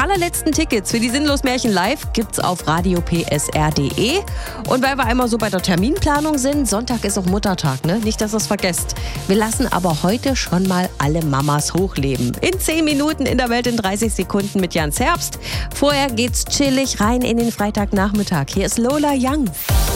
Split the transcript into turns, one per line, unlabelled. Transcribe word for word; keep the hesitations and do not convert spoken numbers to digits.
allerletzten Tickets für die Sinnlos-Märchen live gibt's auf radio p s r punkt d e. Und weil wir einmal so bei der Terminplanung sind, Sonntag ist auch Muttertag, ne? Nicht, dass ihr es vergesst. Wir lassen aber heute schon mal alle Mamas hochleben. In zehn Minuten in der Welt in dreißig Sekunden mit Jans Herbst. Vorher geht's chillig rein in den Freitagnachmittag. Hier ist Lola Young.